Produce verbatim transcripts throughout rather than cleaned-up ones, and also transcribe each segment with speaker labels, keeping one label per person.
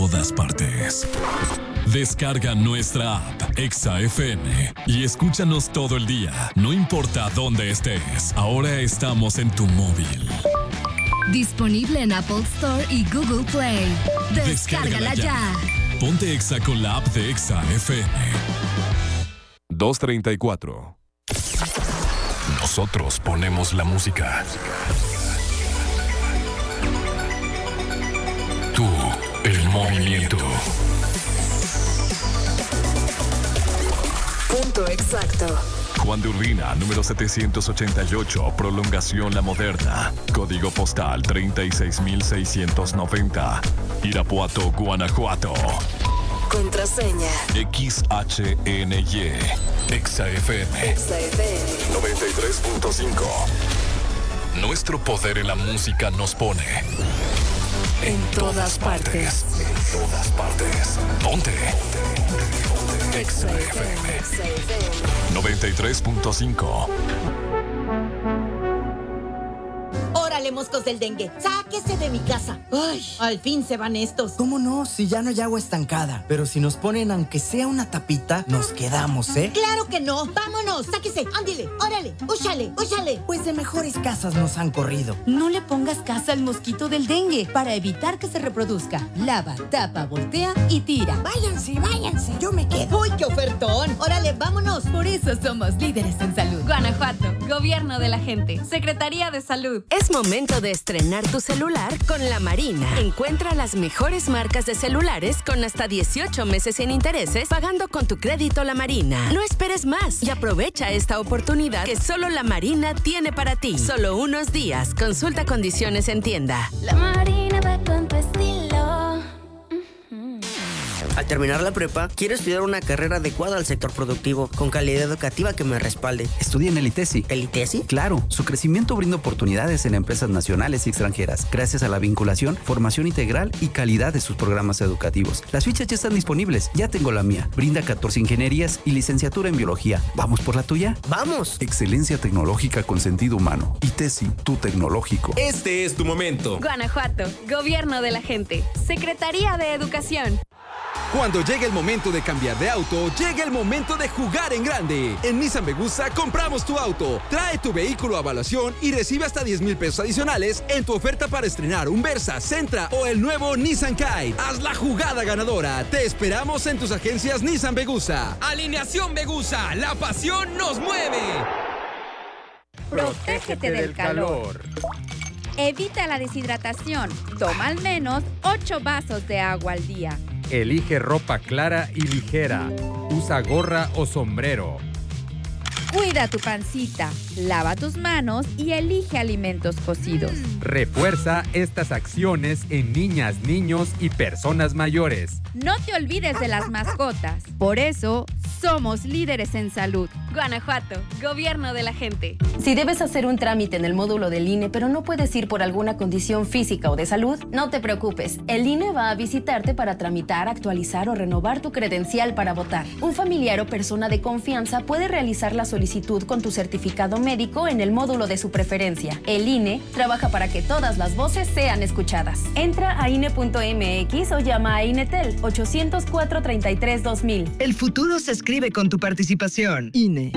Speaker 1: todas partes. Descarga nuestra app Exa F M y escúchanos todo el día, no importa dónde estés. Ahora estamos en tu móvil.
Speaker 2: Disponible en Apple Store y Google Play. Descárgala, Descárgala ya.
Speaker 1: ya. Ponte Exa con la app de Exa F M.
Speaker 3: dos treinta y cuatro.
Speaker 1: Nosotros ponemos la música. Tú, el movimiento.
Speaker 2: Punto exacto.
Speaker 1: Juan de Urbina, número setecientos ochenta y ocho, Prolongación La Moderna. Código postal treinta y seis mil seiscientos noventa. Irapuato, Guanajuato.
Speaker 2: Contraseña
Speaker 1: X H N Y. Exa F M.
Speaker 2: Exa F M
Speaker 1: noventa y tres punto cinco. Nuestro poder en la música nos pone
Speaker 2: en, en todas, todas partes.
Speaker 1: partes. En todas partes. Ponte. Exa F M noventa y tres punto cinco.
Speaker 4: ¡Órale, moscos del dengue! ¡Sáquese de mi casa! ¡Ay! Al fin se van estos.
Speaker 5: ¿Cómo no? Si ya no hay agua estancada. Pero si nos ponen aunque sea una tapita, nos quedamos, ¿eh?
Speaker 4: ¡Claro que no! ¡Vámonos! ¡Sáquese! ¡Ándile! ¡Órale! ¡Úchale! ¡Úchale!
Speaker 5: Pues de mejores casas nos han corrido.
Speaker 6: No le pongas casa al mosquito del dengue para evitar que se reproduzca. Lava, tapa, voltea y tira.
Speaker 5: Váyanse, váyanse. Yo me quedo.
Speaker 4: ¡Uy, qué ofertón! ¡Órale, vámonos!
Speaker 6: Por eso somos líderes en salud. Guanajuato, Gobierno de la Gente, Secretaría de Salud.
Speaker 2: Es momento de estrenar tu celular con La Marina. Encuentra las mejores marcas de celulares con hasta dieciocho meses sin intereses pagando con tu crédito La Marina. No esperes más y aprovecha esta oportunidad que solo La Marina tiene para ti. Solo unos días. Consulta condiciones en tienda.
Speaker 7: La Marina va con tu estilo.
Speaker 8: Al terminar la prepa, quiero estudiar una carrera adecuada al sector productivo, con calidad educativa que me respalde.
Speaker 9: Estudia en el ITESI.
Speaker 8: ¿El ITESI?
Speaker 9: Claro, su crecimiento brinda oportunidades en empresas nacionales y extranjeras, gracias a la vinculación, formación integral y calidad de sus programas educativos. Las fichas ya están disponibles, ya tengo la mía. Brinda catorce ingenierías y licenciatura en biología. ¿Vamos por la tuya?
Speaker 8: ¡Vamos!
Speaker 9: Excelencia tecnológica con sentido humano. ITESI, tu tecnológico.
Speaker 10: Este es tu momento.
Speaker 6: Guanajuato, Gobierno de la Gente, Secretaría de Educación.
Speaker 10: Cuando llegue el momento de cambiar de auto, llega el momento de jugar en grande. En Nissan Vegusa compramos tu auto. Trae tu vehículo a evaluación y recibe hasta diez mil pesos adicionales en tu oferta para estrenar un Versa, Sentra o el nuevo Nissan Kite. Haz la jugada ganadora. Te esperamos en tus agencias Nissan Vegusa. Alineación Vegusa, la pasión nos mueve.
Speaker 11: Protégete del calor. Evita la deshidratación. Toma al menos ocho vasos de agua al día.
Speaker 12: Elige ropa clara y ligera. Usa gorra o sombrero.
Speaker 11: Cuida tu pancita, lava tus manos y elige alimentos cocidos.
Speaker 12: Refuerza estas acciones en niñas, niños y personas mayores.
Speaker 11: No te olvides de las mascotas. Por eso, somos líderes en salud.
Speaker 6: Guanajuato, Gobierno de la Gente.
Speaker 2: Si debes hacer un trámite en el módulo del I N E, pero no puedes ir por alguna condición física o de salud, no te preocupes. El I N E va a visitarte para tramitar, actualizar o renovar tu credencial para votar. Un familiar o persona de confianza puede realizar la solicitud con tu certificado médico en el módulo de su preferencia. El I N E trabaja para que todas las voces sean escuchadas. Entra a I N E punto M X o llama a INETEL ochocientos cuatro, treinta y tres, dos mil.
Speaker 13: El futuro se escribe con tu participación. I N E.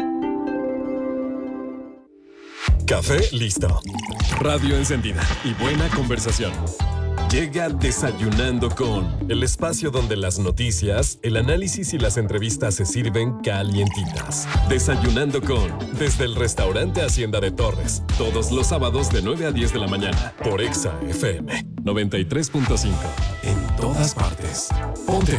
Speaker 1: Café listo. Radio encendida y buena conversación. Llega Desayunando con, el espacio donde las noticias, el análisis y las entrevistas se sirven calientitas. Desayunando con, desde el restaurante Hacienda de Torres, todos los sábados de nueve a diez de la mañana, por Exa F M noventa y tres punto cinco. En todas partes. Ponte.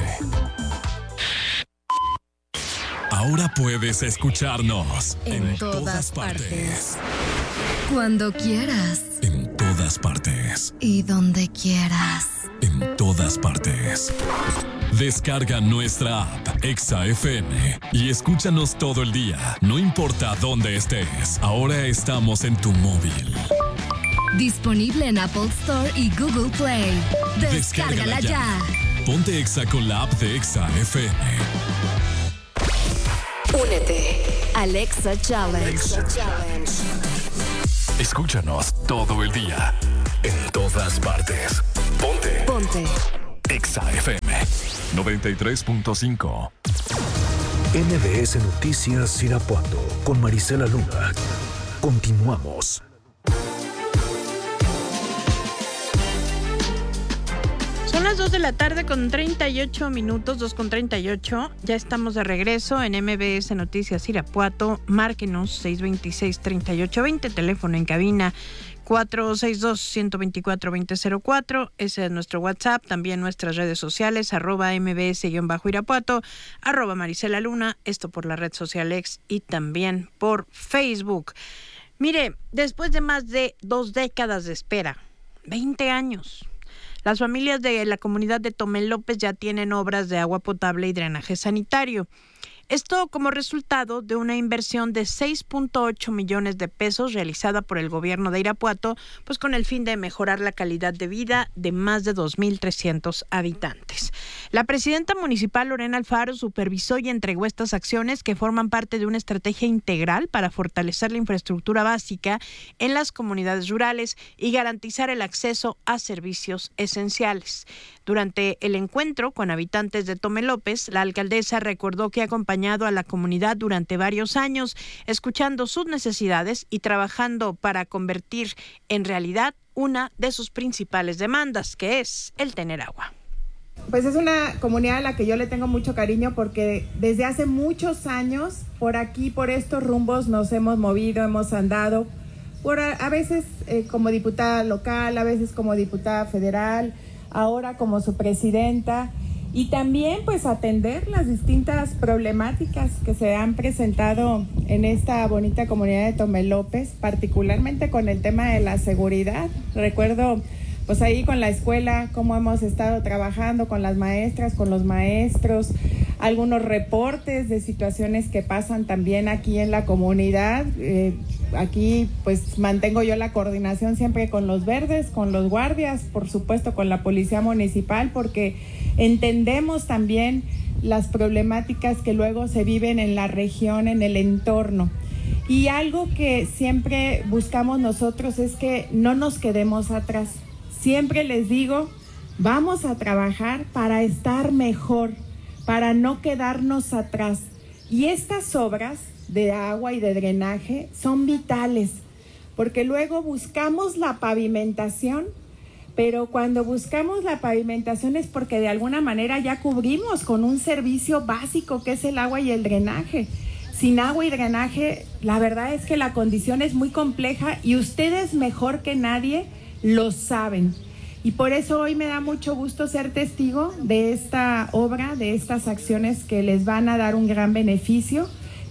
Speaker 1: Ahora puedes escucharnos
Speaker 2: en, en todas, todas partes. partes. Cuando quieras.
Speaker 1: En todas partes.
Speaker 2: Y donde quieras.
Speaker 1: En todas partes. Descarga nuestra app Exa F M y escúchanos todo el día, no importa dónde estés. Ahora estamos en tu móvil.
Speaker 2: Disponible en Apple Store y Google Play. Descárgala, Descárgala ya.
Speaker 1: ya. Ponte Exa con la app de Exa F M.
Speaker 2: Únete al Exa Challenge.
Speaker 1: Exa Challenge. Escúchanos todo el día, en todas partes. Ponte.
Speaker 2: Ponte.
Speaker 1: Exa F M.
Speaker 3: noventa y tres punto cinco.
Speaker 14: M B S Noticias Irapuato con Marisela Luna. Continuamos.
Speaker 15: Son las dos de la tarde con treinta y ocho minutos, dos con treinta y ocho. Ya estamos de regreso en M B S Noticias Irapuato. Márquenos seis dos seis, tres ocho dos cero, teléfono en cabina cuatro seis dos, uno dos cuatro, dos cero cero cuatro. Ese es nuestro WhatsApp. También nuestras redes sociales, arroba mbs-irapuato, arroba Marisela Luna, esto por la red social X y también por Facebook. Mire, después de más de dos décadas de espera, veinte años, las familias de la comunidad de Tomelópez ya tienen obras de agua potable y drenaje sanitario. Esto como resultado de una inversión de seis punto ocho millones de pesos realizada por el gobierno de Irapuato, pues con el fin de mejorar la calidad de vida de más de dos mil trescientos habitantes. La presidenta municipal Lorena Alfaro supervisó y entregó estas acciones que forman parte de una estrategia integral para fortalecer la infraestructura básica en las comunidades rurales y garantizar el acceso a servicios esenciales. Durante el encuentro con habitantes de Tomelópez, la alcaldesa recordó que acompañó a la comunidad durante varios años, escuchando sus necesidades y trabajando para convertir en realidad una de sus principales demandas, que es el tener agua.
Speaker 16: Pues es una comunidad a la que yo le tengo mucho cariño porque desde hace muchos años por aquí, por estos rumbos nos hemos movido, hemos andado, por a, a veces eh, como diputada local, a veces como diputada federal, ahora como su presidenta. Y también pues atender las distintas problemáticas que se han presentado en esta bonita comunidad de Tomelópez, particularmente con el tema de la seguridad. Recuerdo pues ahí con la escuela cómo hemos estado trabajando con las maestras, con los maestros, algunos reportes de situaciones que pasan también aquí en la comunidad. Eh, aquí pues mantengo yo la coordinación siempre con los verdes, con los guardias, por supuesto con la policía municipal, porque entendemos también las problemáticas que luego se viven en la región, en el entorno. Y algo que siempre buscamos nosotros es que no nos quedemos atrás. Siempre les digo, vamos a trabajar para estar mejor, para no quedarnos atrás. Y estas obras de agua y de drenaje son vitales, porque luego buscamos la pavimentación, pero cuando buscamos la pavimentación es porque de alguna manera ya cubrimos con un servicio básico que es el agua y el drenaje. Sin agua y drenaje, la verdad es que la condición es muy compleja y ustedes mejor que nadie lo saben. Y por eso hoy me da mucho gusto ser testigo de esta obra, de estas acciones que les van a dar un gran beneficio.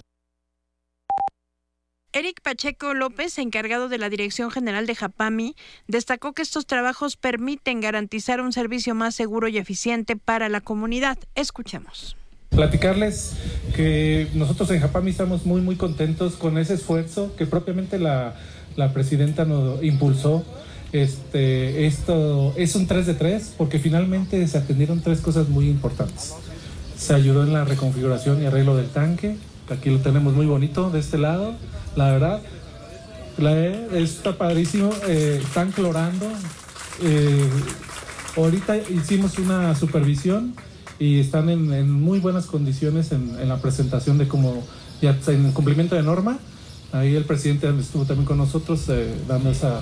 Speaker 15: Eric Pacheco López, encargado de la Dirección General de Japami, destacó que estos trabajos permiten garantizar un servicio más seguro y eficiente para la comunidad. Escuchemos.
Speaker 17: Platicarles que nosotros en Japami estamos muy muy contentos con ese esfuerzo que propiamente la, la presidenta nos impulsó. Este, esto es un tres de tres porque finalmente se atendieron tres cosas muy importantes. Se ayudó en la reconfiguración y arreglo del tanque, aquí lo tenemos muy bonito de este lado, la verdad, la, está padrísimo, eh, están clorando, eh, ahorita hicimos una supervisión y están en, en muy buenas condiciones en, en la presentación de cómo, ya en cumplimiento de norma, ahí el presidente estuvo también con nosotros eh, dando esa...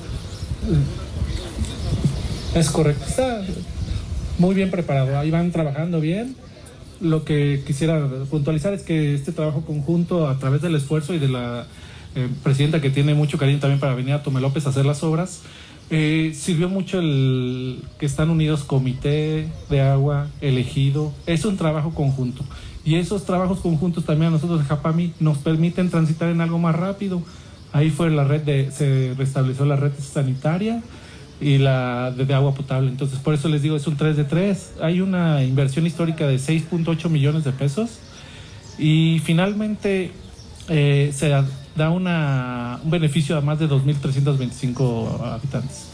Speaker 17: Es correcto, está muy bien preparado, ahí van trabajando bien. Lo que quisiera puntualizar es que este trabajo conjunto a través del esfuerzo y de la eh, presidenta que tiene mucho cariño también para venir a Tomelópez a hacer las obras, eh, sirvió mucho el que están unidos comité de agua, elegido, es un trabajo conjunto y esos trabajos conjuntos también a nosotros de Japami nos permiten transitar en algo más rápido. Ahí fue la red de, se restableció la red sanitaria y la de, de agua potable. Entonces, por eso les digo, es un tres de tres. Hay una inversión histórica de seis punto ocho millones de pesos y finalmente eh, se da una, un beneficio a más de dos mil trescientos veinticinco habitantes.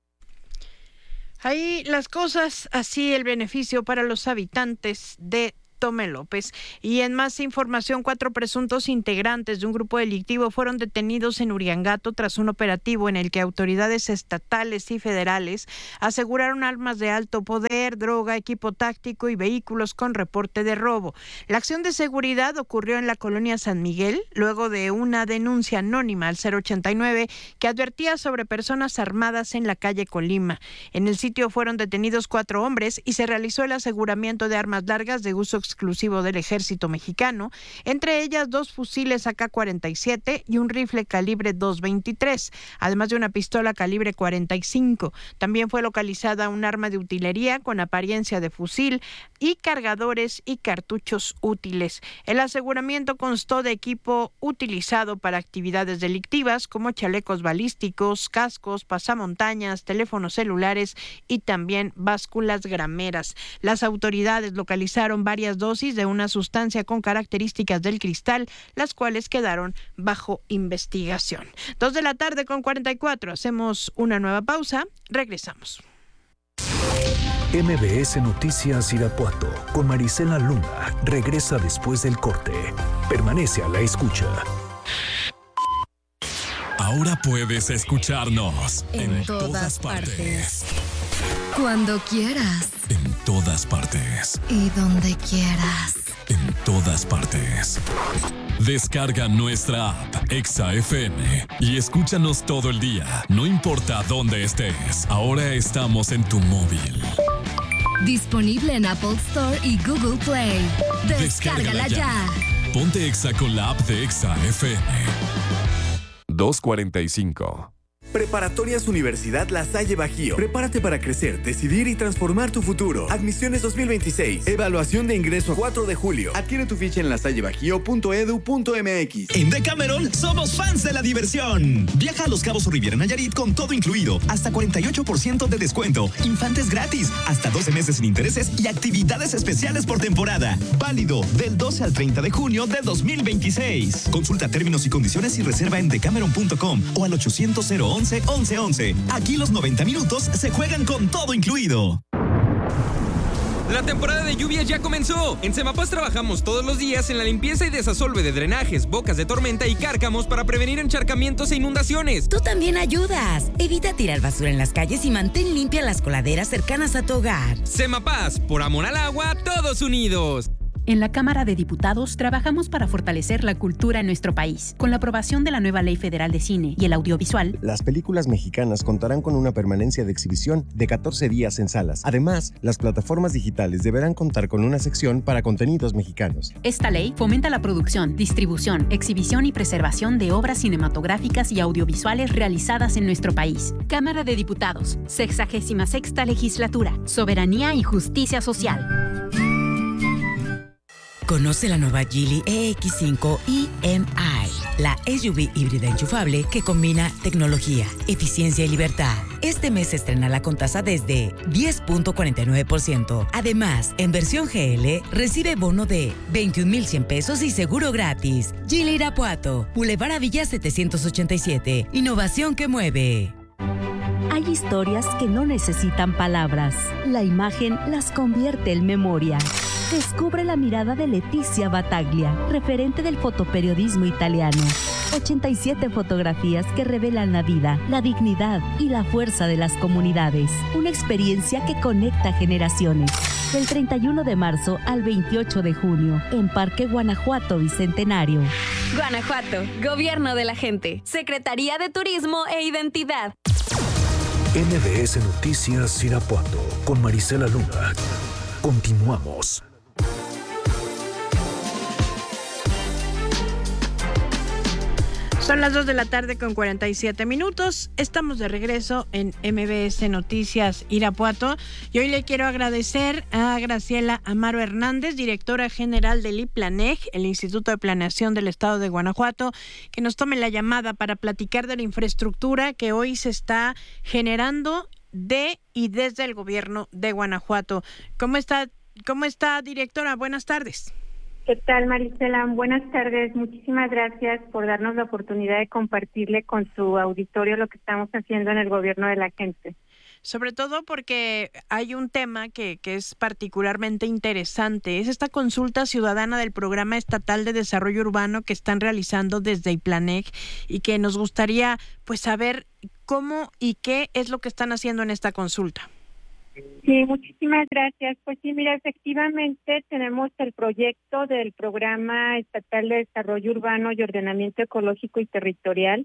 Speaker 15: Ahí las cosas, así el beneficio para los habitantes de Tome López. Y en más información, cuatro presuntos integrantes de un grupo delictivo fueron detenidos en Uriangato tras un operativo en el que autoridades estatales y federales aseguraron armas de alto poder, droga, equipo táctico y vehículos con reporte de robo. La acción de seguridad ocurrió en la colonia San Miguel, luego de una denuncia anónima al cero ochenta y nueve que advertía sobre personas armadas en la calle Colima. En el sitio fueron detenidos cuatro hombres y se realizó el aseguramiento de armas largas de uso exclusivo del ejército mexicano, entre ellas dos fusiles A K cuarenta y siete y un rifle calibre dos veintitrés, además de una pistola calibre cuarenta y cinco. También fue localizada un arma de utilería con apariencia de fusil y cargadores y cartuchos útiles. El aseguramiento constó de equipo utilizado para actividades delictivas como chalecos balísticos, cascos, pasamontañas, teléfonos celulares y también básculas grameras. Las autoridades localizaron varias dosis de una sustancia con características del cristal, las cuales quedaron bajo investigación. Dos de la tarde con cuarenta y cuatro. Hacemos una nueva pausa. Regresamos.
Speaker 14: M B S Noticias Irapuato con Marisela Luna regresa después del corte. Permanece a la escucha.
Speaker 3: Ahora puedes escucharnos
Speaker 18: en, en todas, todas partes. partes. Cuando quieras.
Speaker 3: En todas partes.
Speaker 18: Y donde quieras.
Speaker 3: En todas partes. Descarga nuestra app Exa F M y escúchanos todo el día, no importa dónde estés. Ahora estamos en tu móvil.
Speaker 18: Disponible en Apple Store y Google Play. Descárgala, Descárgala ya.
Speaker 3: ya. Ponte Exa con la app de Exa F M.
Speaker 1: dos cuarenta y cinco.
Speaker 19: Preparatorias Universidad La Salle Bajío. Prepárate para crecer, decidir y transformar tu futuro. Admisiones dos mil veintiséis. Evaluación de ingreso cuatro de julio. Adquiere tu ficha en lasallebajío punto edu punto m x.
Speaker 20: En Decameron somos fans de la diversión. Viaja a Los Cabos o Riviera Nayarit con todo incluido. Hasta cuarenta y ocho por ciento de descuento. Infantes gratis. Hasta doce meses sin intereses y actividades especiales por temporada. Válido del doce al treinta de junio de dos mil veintiséis. Consulta términos y condiciones y reserva en decameron punto com o al ochocientos cero once once once. Aquí los noventa minutos se juegan con todo incluido.
Speaker 21: La temporada de lluvias ya comenzó. En Semapas trabajamos todos los días en la limpieza y desasolve de drenajes, bocas de tormenta y cárcamos para prevenir encharcamientos e inundaciones.
Speaker 22: Tú también ayudas. Evita tirar basura en las calles y mantén limpias las coladeras cercanas a tu hogar.
Speaker 21: Semapas, por amor al agua, todos unidos.
Speaker 23: En la Cámara de Diputados trabajamos para fortalecer la cultura en nuestro país. Con la aprobación de la nueva Ley Federal de Cine y el Audiovisual,
Speaker 24: las películas mexicanas contarán con una permanencia de exhibición de catorce días en salas. Además, las plataformas digitales deberán contar con una sección para contenidos mexicanos.
Speaker 23: Esta ley fomenta la producción, distribución, exhibición y preservación de obras cinematográficas y audiovisuales realizadas en nuestro país. Cámara de Diputados, sexagésima sexta legislatura, soberanía y justicia social.
Speaker 22: Conoce la nueva Geely E X cinco E M I, la S U V híbrida enchufable que combina tecnología, eficiencia y libertad. Este mes se estrena con tasa desde diez punto cuarenta y nueve por ciento. Además, en versión G L, recibe bono de veintiún mil cien pesos y seguro gratis. Geely Irapuato, Boulevard Avilla setecientos ochenta y siete. Innovación que mueve.
Speaker 25: Hay historias que no necesitan palabras. La imagen las convierte en memoria. Descubre la mirada de Leticia Battaglia, referente del fotoperiodismo italiano. ochenta y siete fotografías que revelan la vida, la dignidad y la fuerza de las comunidades. Una experiencia que conecta generaciones. Del treinta y uno de marzo al veintiocho de junio, en Parque Guanajuato Bicentenario.
Speaker 2: Guanajuato, Gobierno de la Gente, Secretaría de Turismo e Identidad.
Speaker 14: M B S Noticias Irapuato con Marisela Luna. Continuamos.
Speaker 15: Son las dos de la tarde con cuarenta y siete minutos. Estamos de regreso en M B S Noticias Irapuato. Y hoy le quiero agradecer a Graciela Amaro Hernández, directora general del IPLANEG, el Instituto de Planeación del Estado de Guanajuato, que nos tome la llamada para platicar de la infraestructura que hoy se está generando de y desde el gobierno de Guanajuato. ¿Cómo está, cómo está, directora? Buenas tardes.
Speaker 26: ¿Qué tal, Marisela? Buenas tardes. Muchísimas gracias por darnos la oportunidad de compartirle con su auditorio lo que estamos haciendo en el gobierno de la gente.
Speaker 15: sobre todo porque hay un tema que, que es particularmente interesante, es esta consulta ciudadana del Programa Estatal de Desarrollo Urbano que están realizando desde IPLANEC y que nos gustaría pues saber cómo y qué es lo que están haciendo en esta consulta.
Speaker 26: Sí, muchísimas gracias. Pues sí, mira, efectivamente tenemos el proyecto del Programa Estatal de Desarrollo Urbano y Ordenamiento Ecológico y Territorial.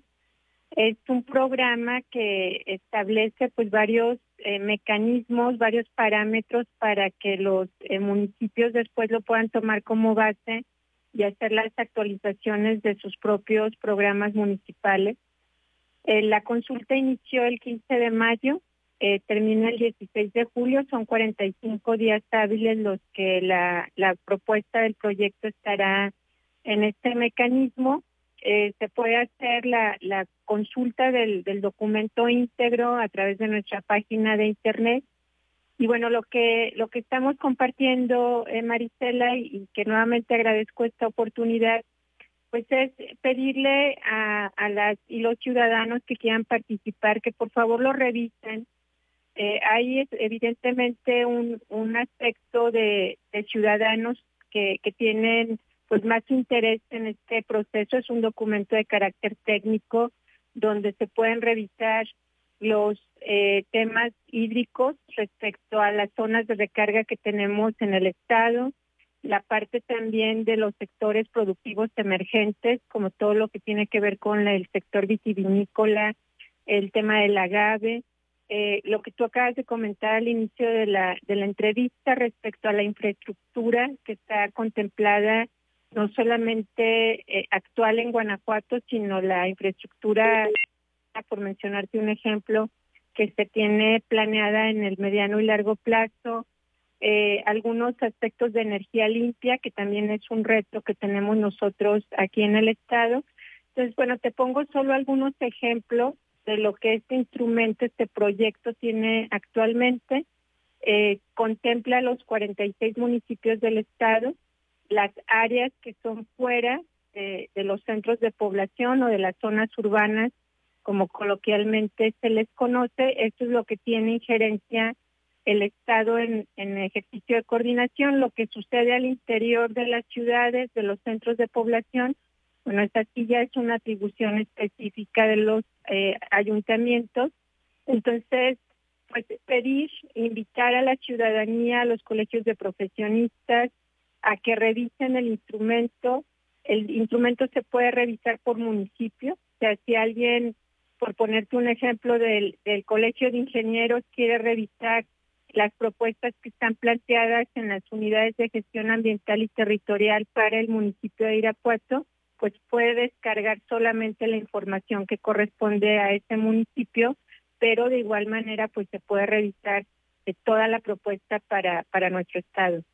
Speaker 26: Es un programa que establece pues varios eh, mecanismos, varios parámetros para que los eh, municipios después lo puedan tomar como base y hacer las actualizaciones de sus propios programas municipales. Eh, la consulta inició el quince de mayo. Eh, termina el dieciséis de julio, son cuarenta y cinco días hábiles los que la, la propuesta del proyecto estará en este mecanismo. Eh, se puede hacer la, la consulta del, del documento íntegro a través de nuestra página de internet. Y bueno, lo que lo que estamos compartiendo, eh, Marisela, y, y que nuevamente agradezco esta oportunidad, pues es pedirle a, a las y los ciudadanos que quieran participar que por favor lo revisen. Eh, hay evidentemente un, un aspecto de, de ciudadanos que, que tienen pues más interés en este proceso. Es un documento de carácter técnico donde se pueden revisar los eh, temas hídricos respecto a las zonas de recarga que tenemos en el estado, la parte también de los sectores productivos emergentes, como todo lo que tiene que ver con el sector vitivinícola, el tema del agave. Eh, lo que tú acabas de comentar al inicio de la de la entrevista respecto a la infraestructura que está contemplada no solamente eh, actual en Guanajuato, sino la infraestructura, por mencionarte un ejemplo, que se tiene planeada en el mediano y largo plazo, eh, algunos aspectos de energía limpia, que también es un reto que tenemos nosotros aquí en el estado. Entonces, bueno, te pongo solo algunos ejemplos de lo que este instrumento, este proyecto tiene actualmente. Eh, contempla los cuarenta y seis municipios del estado, las áreas que son fuera de, de los centros de población o de las zonas urbanas, como coloquialmente se les conoce. Esto es lo que tiene injerencia el estado en, en ejercicio de coordinación. Lo que sucede al interior de las ciudades, de los centros de población, bueno, esta sí ya es una atribución específica de los eh, ayuntamientos. Entonces, pues pedir, invitar a la ciudadanía, a los colegios de profesionistas, a que revisen el instrumento. El instrumento se puede revisar por municipio. O sea, si alguien, por ponerte un ejemplo del, del Colegio de Ingenieros, quiere revisar las propuestas que están planteadas en las unidades de gestión ambiental y territorial para el municipio de Irapuato, pues puede descargar solamente la información que corresponde a ese municipio, pero de igual manera pues se puede revisar eh, toda la propuesta para, para nuestro estado.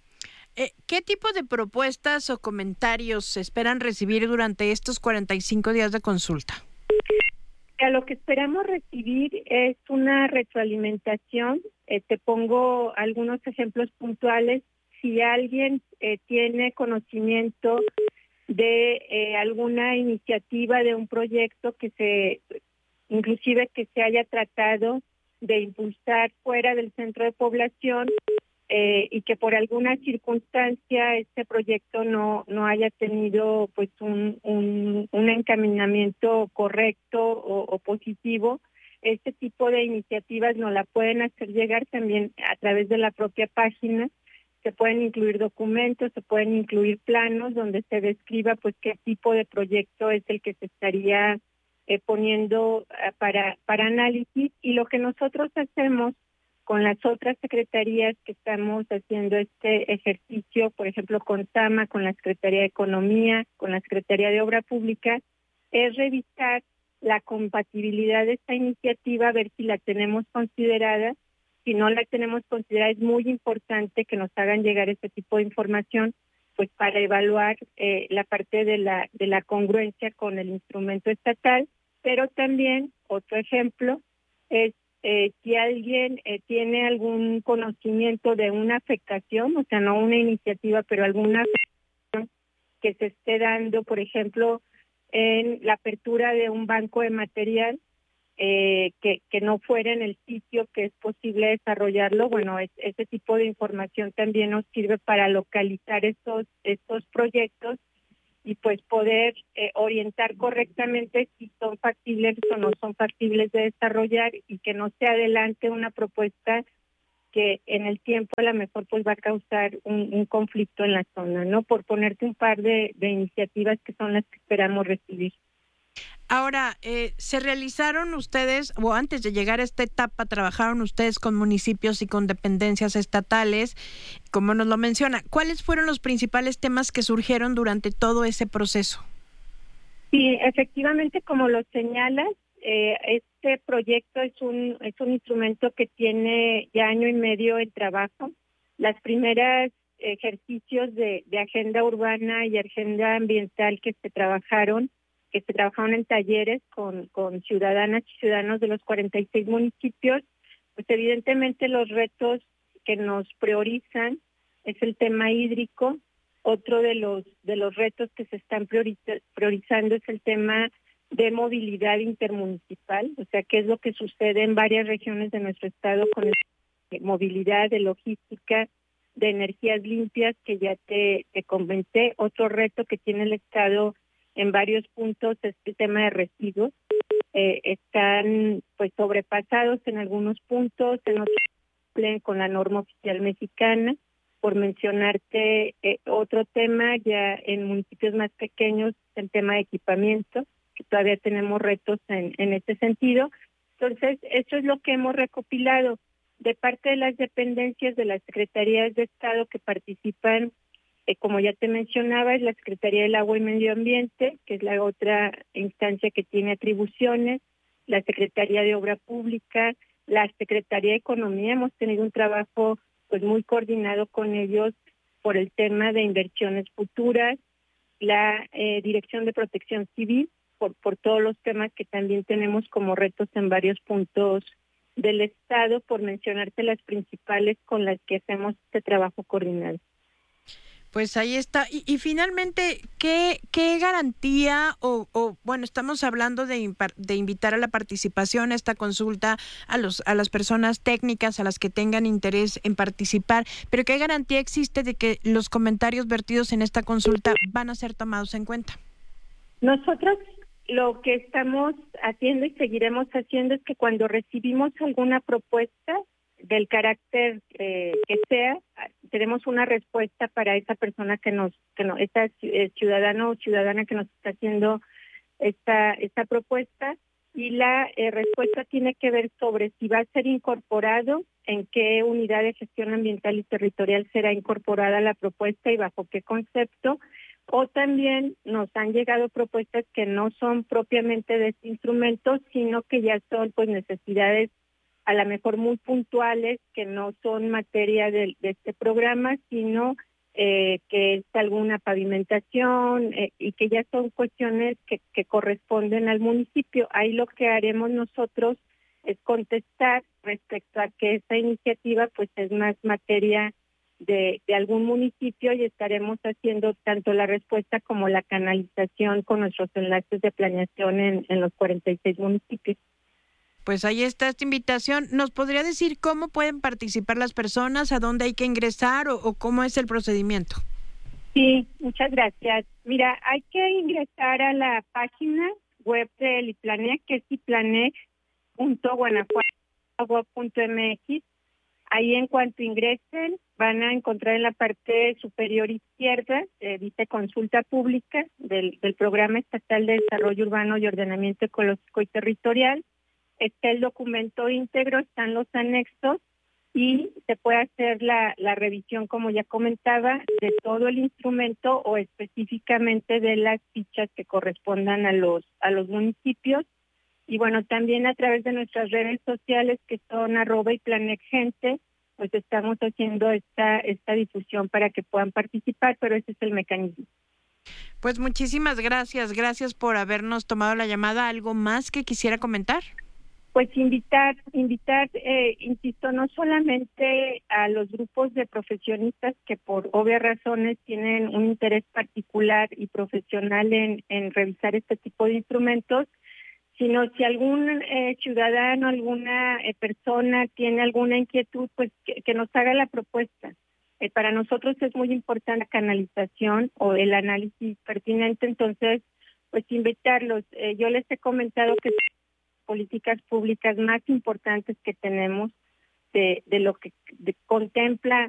Speaker 15: Eh, ¿Qué tipo de propuestas o comentarios se esperan recibir durante estos cuarenta y cinco días de consulta?
Speaker 26: A lo que esperamos recibir es una retroalimentación. Eh, te pongo algunos ejemplos puntuales. Si alguien eh, tiene conocimiento de eh, alguna iniciativa de un proyecto que se, inclusive que se haya tratado de impulsar fuera del centro de población, eh, y que por alguna circunstancia este proyecto no no haya tenido pues un un, un encaminamiento correcto o, o positivo, este tipo de iniciativas nos la pueden hacer llegar también a través de la propia página. Se pueden incluir documentos, se pueden incluir planos donde se describa pues qué tipo de proyecto es el que se estaría eh, poniendo uh, para para análisis. Y lo que nosotros hacemos con las otras secretarías que estamos haciendo este ejercicio, por ejemplo con SAMA, con la Secretaría de Economía, con la Secretaría de Obra Pública, es revisar la compatibilidad de esta iniciativa, ver si la tenemos considerada. Si no la tenemos considerada, es muy importante que nos hagan llegar este tipo de información, pues para evaluar eh, la parte de la de la congruencia con el instrumento estatal. Pero también, otro ejemplo, es eh, si alguien eh, tiene algún conocimiento de una afectación, o sea, no una iniciativa, pero alguna afectación que se esté dando, por ejemplo, en la apertura de un banco de material, eh, que, que no fuera en el sitio que es posible desarrollarlo. Bueno, es, ese tipo de información también nos sirve para localizar estos, estos proyectos y pues poder eh, orientar correctamente si son factibles o no son factibles de desarrollar y que no se adelante una propuesta que en el tiempo a lo mejor pues va a causar un, un conflicto en la zona, ¿no? Por ponerte un par de, de iniciativas que son las que esperamos recibir.
Speaker 15: Ahora, eh, ¿se realizaron ustedes, o antes de llegar a esta etapa, trabajaron ustedes con municipios y con dependencias estatales, como nos lo menciona? ¿Cuáles fueron los principales temas que surgieron durante todo ese proceso?
Speaker 26: Sí, efectivamente, como lo señalas, eh, este proyecto es un, es un instrumento que tiene ya año y medio en trabajo. Las primeras ejercicios de, de agenda urbana y agenda ambiental que se trabajaron, que se trabajaron en talleres con, con ciudadanas y ciudadanos de los cuarenta y seis municipios, pues evidentemente los retos que nos priorizan es el tema hídrico. Otro de los de los retos que se están prioriza, priorizando es el tema de movilidad intermunicipal, o sea, qué es lo que sucede en varias regiones de nuestro estado con el, movilidad, de logística, de energías limpias, que ya te, te comenté. Otro reto que tiene el estado en varios puntos es el tema de residuos. Eh, están pues sobrepasados en algunos puntos, en otros cumplen con la norma oficial mexicana. Por mencionarte eh, otro tema, ya en municipios más pequeños, el tema de equipamiento, que todavía tenemos retos en, en este sentido. Entonces, eso es lo que hemos recopilado de parte de las dependencias de las secretarías de Estado que participan. Eh, como ya te mencionaba, es la Secretaría del Agua y Medio Ambiente, que es la otra instancia que tiene atribuciones, la Secretaría de Obra Pública, la Secretaría de Economía. Hemos tenido un trabajo pues muy coordinado con ellos por el tema de inversiones futuras, la eh, Dirección de Protección Civil, por, por todos los temas que también tenemos como retos en varios puntos del Estado, por mencionarte las principales con las que hacemos este trabajo coordinado.
Speaker 15: Pues ahí está. Y, y finalmente, ¿qué, qué garantía o, o, bueno, estamos hablando de, de invitar a la participación a esta consulta a, los, a las personas técnicas, a las que tengan interés en participar, pero qué garantía existe de que los comentarios vertidos en esta consulta van a ser tomados en cuenta?
Speaker 26: Nosotros lo que estamos haciendo y seguiremos haciendo es que cuando recibimos alguna propuesta, del carácter eh, que sea, tenemos una respuesta para esa persona que nos, que no, esa eh, ciudadano o ciudadana que nos está haciendo esta, esta propuesta, y la eh, respuesta tiene que ver sobre si va a ser incorporado, en qué unidad de gestión ambiental y territorial será incorporada la propuesta y bajo qué concepto, o también nos han llegado propuestas que no son propiamente de este instrumento, sino que ya son pues necesidades a lo mejor muy puntuales, que no son materia de, de este programa, sino eh, que es alguna pavimentación eh, y que ya son cuestiones que, que corresponden al municipio. Ahí lo que haremos nosotros es contestar respecto a que esta iniciativa pues es más materia de, de algún municipio, y estaremos haciendo tanto la respuesta como la canalización con nuestros enlaces de planeación en, en los cuarenta y seis municipios.
Speaker 15: Pues ahí está esta invitación. ¿Nos podría decir cómo pueden participar las personas, a dónde hay que ingresar o, o cómo es el procedimiento?
Speaker 26: Sí, muchas gracias. Mira, hay que ingresar a la página web del IPLANEC, que es iplanec punto guanajuato punto m x. Ahí en cuanto ingresen van a encontrar en la parte superior izquierda, eh, dice consulta pública del, del Programa Estatal de Desarrollo Urbano y Ordenamiento Ecológico y Territorial. Está el documento íntegro, están los anexos y se puede hacer la, la revisión, como ya comentaba, de todo el instrumento o específicamente de las fichas que correspondan a los a los municipios. Y bueno, también a través de nuestras redes sociales, que son arroba y Planec Gente, pues estamos haciendo esta esta difusión para que puedan participar, pero ese es el mecanismo.
Speaker 15: Pues muchísimas gracias, gracias por habernos tomado la llamada. ¿Algo más que quisiera comentar?
Speaker 26: Pues invitar, invitar, eh, insisto, no solamente a los grupos de profesionistas que por obvias razones tienen un interés particular y profesional en, en revisar este tipo de instrumentos, sino si algún eh, ciudadano, alguna eh, persona tiene alguna inquietud, pues que, que nos haga la propuesta. Eh, para nosotros es muy importante la canalización o el análisis pertinente, entonces, pues invitarlos. Eh, yo les he comentado que las políticas públicas más importantes que tenemos de, de lo que de, contempla